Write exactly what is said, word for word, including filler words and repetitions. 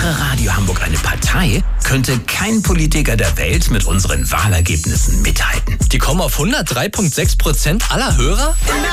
Wäre Radio Hamburg eine Partei, könnte kein Politiker der Welt mit unseren Wahlergebnissen mithalten. Die kommen auf hundertdrei Komma sechs Prozent aller Hörer?